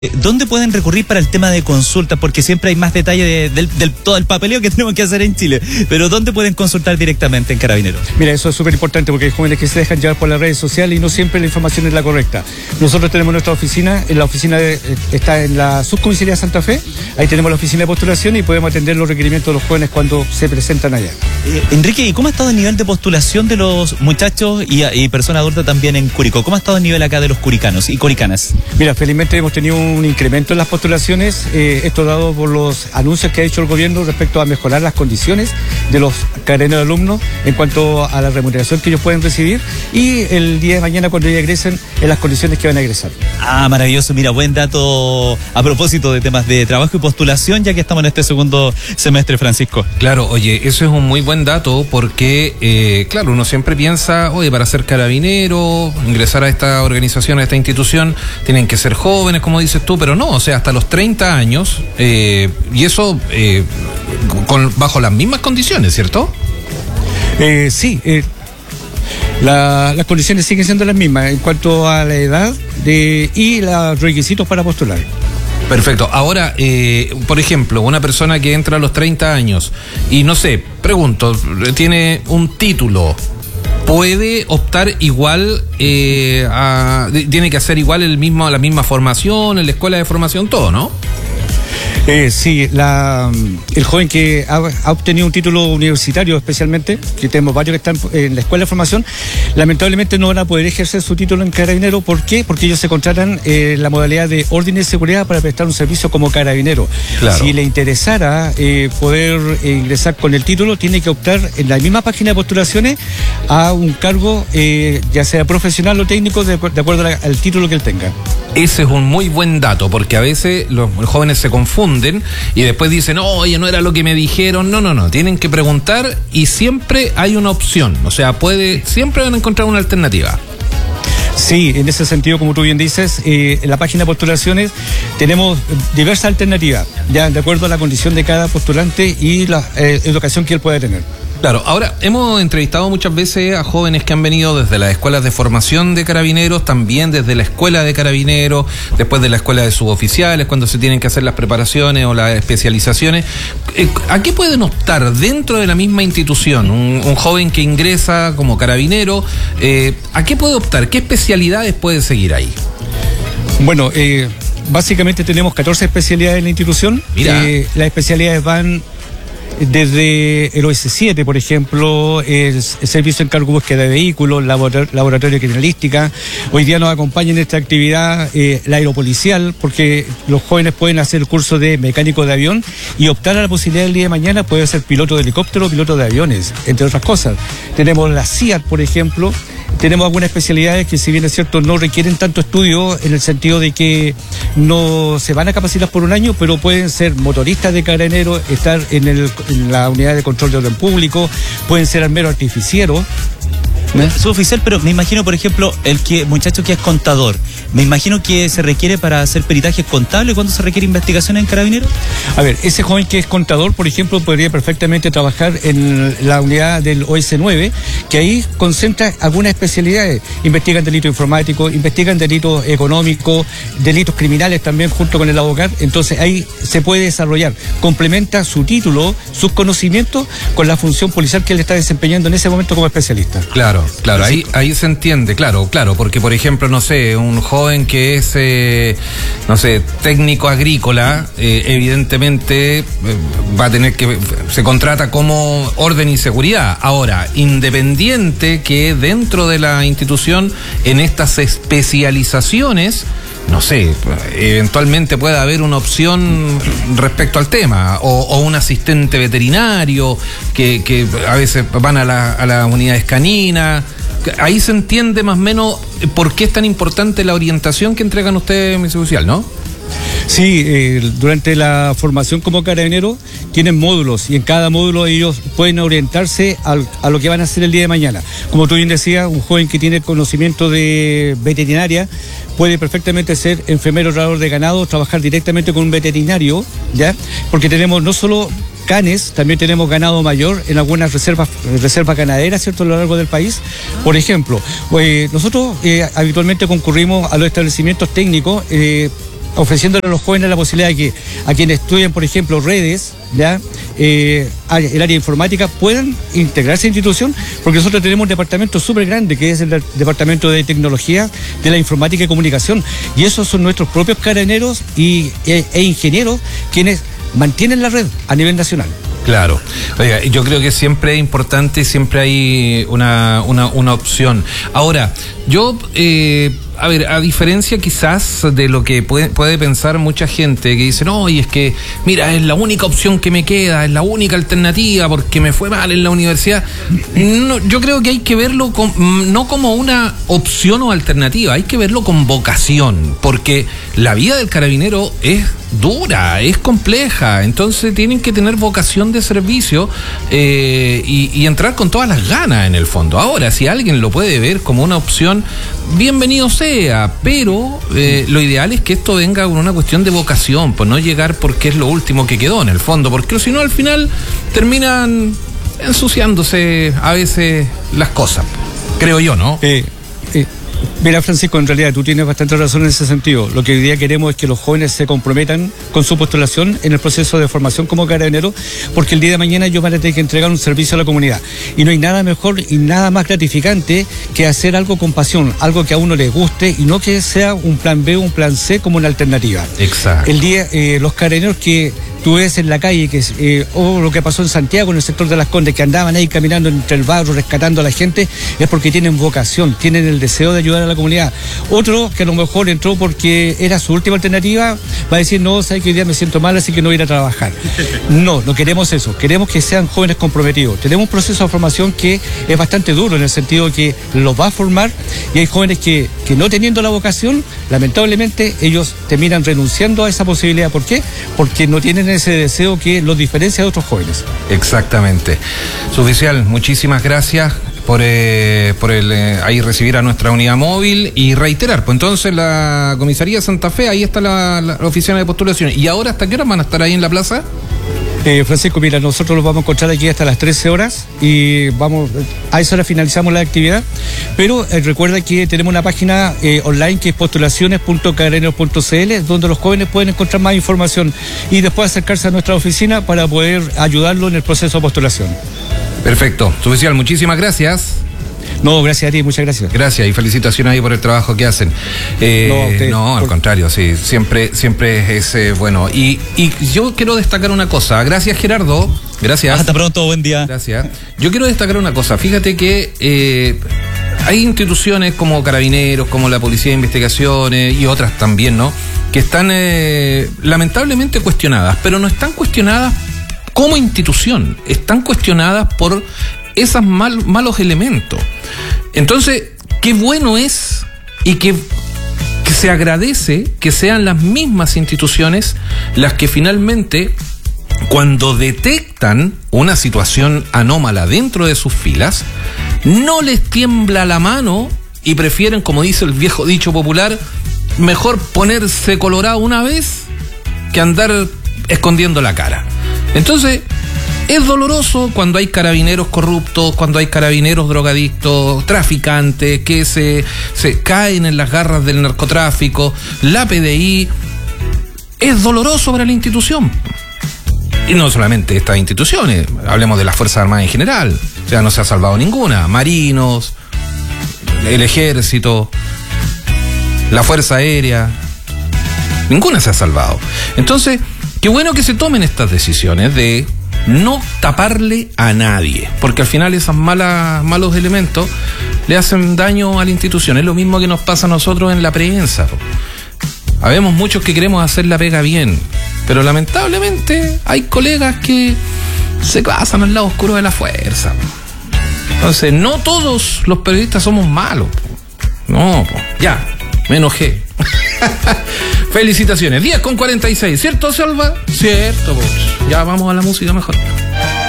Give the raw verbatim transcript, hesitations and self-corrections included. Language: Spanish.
¿Dónde pueden recurrir para el tema de consultas? Porque siempre hay más detalle de, del, del todo el papeleo que tenemos que hacer en Chile. Pero ¿dónde pueden consultar directamente en Carabineros? Mira, eso es súper importante porque hay jóvenes que se dejan llevar por las redes sociales y no siempre la información es la correcta. Nosotros tenemos nuestra oficina, en la oficina de, está en la subcomisaría Santa Fe. Ahí tenemos la oficina de postulación y podemos atender los requerimientos de los jóvenes cuando se presentan allá. Eh, Enrique, ¿y cómo ha estado el nivel de postulación de los muchachos y, y personas adultas también en Curicó? ¿Cómo ha estado el nivel acá de los curicanos y curicanas? Mira, felizmente hemos tenido un un incremento en las postulaciones, eh, esto dado por los anuncios que ha hecho el gobierno respecto a mejorar las condiciones de los carabineros alumnos en cuanto a la remuneración que ellos pueden recibir y el día de mañana cuando ellos egresen en las condiciones que van a egresar. Ah, maravilloso, mira, buen dato a propósito de temas de trabajo y postulación, ya que estamos en este segundo semestre, Francisco. Claro, oye, eso es un muy buen dato porque, eh, claro, uno siempre piensa, oye, para ser carabinero, ingresar a esta organización, a esta institución, tienen que ser jóvenes, como dices tú, pero no, o sea, hasta los treinta años, eh, y eso eh, con, bajo las mismas condiciones, ¿cierto? Eh, sí, eh, la, las condiciones siguen siendo las mismas en cuanto a la edad de, y los requisitos para postular. Perfecto. Ahora, eh, por ejemplo, una persona que entra a los treinta años y, no sé, pregunto, tiene un título, ¿puede optar igual, eh, a, tiene que hacer igual el mismo, la misma formación, en la escuela de formación, todo, ¿no? Eh, sí, la, el joven que ha, ha obtenido un título universitario especialmente, que tenemos varios que están en la escuela de formación, lamentablemente no van a poder ejercer su título en carabinero. ¿Por qué? Porque ellos se contratan en eh, la modalidad de orden de seguridad para prestar un servicio como carabinero. Claro. Si le interesara eh, poder eh, ingresar con el título, tiene que optar en la misma página de postulaciones a un cargo, eh, ya sea profesional o técnico, de, de acuerdo a, al título que él tenga. Ese es un muy buen dato, porque a veces los jóvenes se confunden y después dicen, oye, no era lo que me dijeron. No, no, no, tienen que preguntar y siempre hay una opción, o sea, puede, siempre van a encontrar una alternativa. Sí, en ese sentido, como tú bien dices, eh, en la página de postulaciones tenemos diversas alternativas, ya de acuerdo a la condición de cada postulante y la eh, educación que él puede tener. Claro, ahora hemos entrevistado muchas veces a jóvenes que han venido desde las escuelas de formación de carabineros, también desde la escuela de carabineros, después de la escuela de suboficiales, cuando se tienen que hacer las preparaciones o las especializaciones. ¿A qué pueden optar dentro de la misma institución? Un, un joven que ingresa como carabinero, eh, ¿a qué puede optar? ¿Qué especialidades puede seguir ahí? Bueno, eh, básicamente tenemos catorce especialidades en la institución. Mira. Eh, las especialidades van desde el O S siete, por ejemplo, el, el servicio de encargo de búsqueda de vehículos, laborator, laboratorio de criminalística. Hoy día nos acompaña en esta actividad eh, la aeropolicial, porque los jóvenes pueden hacer el curso de mecánico de avión y optar a la posibilidad del día de mañana puede ser piloto de helicóptero o piloto de aviones, entre otras cosas. Tenemos la C I A T, por ejemplo. Tenemos algunas especialidades que, si bien es cierto, no requieren tanto estudio en el sentido de que no se van a capacitar por un año, pero pueden ser motoristas de carabineros, estar en, el, en la unidad de control de orden público, pueden ser armeros artificieros. ¿Eh? Suboficial, pero me imagino, por ejemplo, el que muchacho que es contador, me imagino que se requiere para hacer peritajes contables. ¿Cuándo se requiere investigación en Carabineros? A ver, ese joven que es contador, por ejemplo, podría perfectamente trabajar en la unidad del O S nueve, que ahí concentra algunas especialidades. Investigan delitos informáticos, investigan delitos económicos, delitos criminales también junto con el abogado. Entonces ahí se puede desarrollar, complementa su título, sus conocimientos con la función policial que él está desempeñando en ese momento como especialista. Claro. Claro, ahí, ahí se entiende, claro, claro, porque por ejemplo, no sé, un joven que es, eh, no sé, técnico agrícola, eh, evidentemente eh, va a tener que, se contrata como orden y seguridad. Ahora, independiente que dentro de la institución, en estas especializaciones, no sé, eventualmente puede haber una opción respecto al tema, o, o un asistente veterinario que, que a veces van a la, a las unidades caninas. Ahí se entiende más o menos por qué es tan importante la orientación que entregan ustedes en Misión Social, ¿no? Sí, eh, durante la formación como carabinero tienen módulos y en cada módulo ellos pueden orientarse al, a lo que van a hacer el día de mañana. Como tú bien decías, un joven que tiene conocimiento de veterinaria puede perfectamente ser enfermero orador de ganado, trabajar directamente con un veterinario, ¿ya? Porque tenemos no solo canes, también tenemos ganado mayor en algunas reservas reservas ganaderas, ¿cierto?, a lo largo del país. Por ejemplo, eh, nosotros eh, habitualmente concurrimos a los establecimientos técnicos eh, ofreciéndole a los jóvenes la posibilidad de que a quienes estudian, por ejemplo, redes, ya eh, el área de informática, puedan integrarse a la institución, porque nosotros tenemos un departamento súper grande, que es el de- departamento de tecnología de la informática y comunicación, y esos son nuestros propios carabineros y, e, e ingenieros quienes mantienen la red a nivel nacional. Claro. Oiga, yo creo que siempre es importante, siempre hay una, una, una opción. Ahora, yo, eh, a ver, a diferencia quizás de lo que puede, puede pensar mucha gente que dice, no, y es que, mira, es la única opción que me queda, es la única alternativa porque me fue mal en la universidad. No, yo creo que hay que verlo con, no como una opción o alternativa, hay que verlo con vocación, porque la vida del carabinero es dura, es compleja, entonces tienen que tener vocación de servicio eh, y, y entrar con todas las ganas en el fondo. Ahora, si alguien lo puede ver como una opción, bienvenido sea, pero eh, lo ideal es que esto venga con una cuestión de vocación, pues no llegar porque es lo último que quedó en el fondo, porque si no al final terminan ensuciándose a veces las cosas, creo yo, ¿no? Eh, eh, Mira, Francisco, en realidad tú tienes bastante razón en ese sentido. Lo que hoy día queremos es que los jóvenes se comprometan con su postulación en el proceso de formación como carabinero, porque el día de mañana ellos van a tener que entregar un servicio a la comunidad. Y no hay nada mejor y nada más gratificante que hacer algo con pasión, algo que a uno le guste y no que sea un plan B o un plan C como una alternativa. Exacto. El día, eh, los carabineros que tú ves en la calle, que eh, o lo que pasó en Santiago, en el sector de Las Condes, que andaban ahí caminando entre el barro, rescatando a la gente, es porque tienen vocación, tienen el deseo de ayudar a la comunidad. Otro que a lo mejor entró porque era su última alternativa, va a decir, no, sabes que hoy día me siento mal, así que no voy a ir a trabajar. No, no queremos eso, queremos que sean jóvenes comprometidos. Tenemos un proceso de formación que es bastante duro, en el sentido que los va a formar, y hay jóvenes que, que no teniendo la vocación, lamentablemente ellos terminan renunciando a esa posibilidad. ¿Por qué? Porque no tienen ese deseo que los diferencia de otros jóvenes. Exactamente. Suboficial, muchísimas gracias por, eh, por el, eh, ahí recibir a nuestra unidad móvil y reiterar, pues entonces la comisaría de Santa Fe, ahí está la, la oficina de postulación. ¿Y ahora hasta qué hora van a estar ahí en la plaza? Eh, Francisco, mira, nosotros los vamos a encontrar aquí hasta las trece horas y vamos, a esa hora finalizamos la actividad, pero eh, recuerda que tenemos una página eh, online que es postulaciones punto carabineros punto c l, donde los jóvenes pueden encontrar más información y después acercarse a nuestra oficina para poder ayudarlo en el proceso de postulación. Perfecto. Suboficial, muchísimas gracias. No, gracias a ti, muchas gracias. Gracias y felicitaciones ahí por el trabajo que hacen. Eh, No, usted, no, al por... contrario, sí, siempre, siempre es eh, bueno. Y, y yo quiero destacar una cosa. Gracias, Gerardo. Gracias. Hasta pronto, buen día. Gracias. Yo quiero destacar una cosa. Fíjate que eh, hay instituciones como Carabineros, como la Policía de Investigaciones y otras también, ¿no? Que están eh, lamentablemente cuestionadas, pero no están cuestionadas como institución, están cuestionadas por esos mal, malos elementos. Entonces, qué bueno es y que, que se agradece que sean las mismas instituciones las que finalmente, cuando detectan una situación anómala dentro de sus filas, no les tiembla la mano y prefieren, como dice el viejo dicho popular, mejor ponerse colorado una vez que andar escondiendo la cara. Entonces, es doloroso cuando hay carabineros corruptos, cuando hay carabineros drogadictos, traficantes, que se, se caen en las garras del narcotráfico, la P D I. Es doloroso para la institución. Y no solamente estas instituciones, hablemos de las Fuerzas Armadas en general. O sea, no se ha salvado ninguna. Marinos, el Ejército, la Fuerza Aérea, ninguna se ha salvado. Entonces, qué bueno que se tomen estas decisiones de no taparle a nadie, porque al final esos malas, malos elementos le hacen daño a la institución. Es lo mismo que nos pasa a nosotros en la prensa. Habemos muchos que queremos hacer la pega bien, pero lamentablemente hay colegas que se pasan al lado oscuro de la fuerza. Entonces, no todos los periodistas somos malos. No, ya, me enojé. Felicitaciones. diez con cuarenta y seis, ¿cierto, Salva? Cierto, pues. Ya vamos a la música mejor.